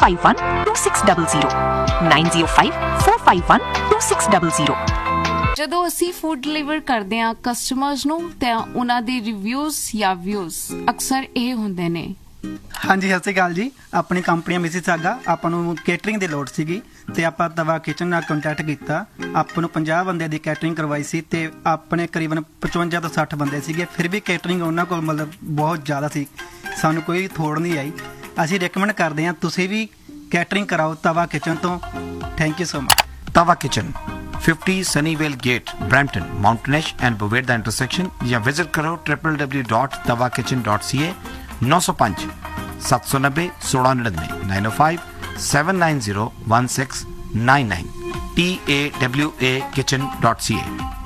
9054512600 9054512600। ਜਦੋਂ ਅਸੀਂ food deliver ਕਰਦੇ ਹਾਂ ਕਸਟਮਰਸ ਨੂੰ ਤਾਂ ਉਹਨਾਂ ਦੇ ਰਿਵਿਊਜ਼ ਜਾਂ ਵਿਊਜ਼ ਅਕਸਰ ਇਹ ਹੁੰਦੇ ਨੇ। ਹਾਂਜੀ, ਸਤਿ ਸ਼੍ਰੀ ਅਕਾਲ ਜੀ। ਆਪਣੀ ਕੰਪਨੀ ਮਿਸੀਸਾਗਾ, ਆਪਾਂ ਨੂੰ ਕੇਟਰਿੰਗ ਦੀ ਲੋੜ ਸੀਗੀ ਤੇ ਆਪਾਂ ਤਵਾ ਕਿਚਨ ਨਾਲ ਕੰਟੈਕਟ ਕੀਤਾ। ਆਪਾਂ ਨੂੰ 50 ਬੰਦਿਆਂ ਦੀ ਕੇਟਰਿੰਗ ਕਰਵਾਈ ਸੀ ਤੇ ਆਪਣੇ ਕਰੀਬਨ 55 ਤੋਂ 60 ਬੰਦੇ ਸੀਗੇ। ਫਿਰ ਵੀ ਕੇਟਰਿੰਗ ਉਹਨਾਂ ਕੋਲ ਮਤਲਬ ਬਹੁਤ ਜ਼ਿਆਦਾ ਸੀ, ਸਾਨੂੰ ਕੋਈ ਥੋੜ ਨਹੀਂ ਆਈ। ਅਸੀਂ ਰეკਮੈਂਡ ਕਰਦੇ ਹਾਂ ਤੁਸੀਂ ਵੀ ਕੇਟਰਿੰਗ ਕਰਾਓ ਤਵਾ ਕਿਚਨ ਤੋਂ। Thank you so much. Tava Kitchen, 50 Sunnyvale Gate, Brampton, Mountainish and Boveda intersection ਜਾਂ ਵਿਜ਼ਿਟ ਕਰੋ www.tavakitchen.ca। 905 790 1699 905 790 1699 TAWA kitchen.ca।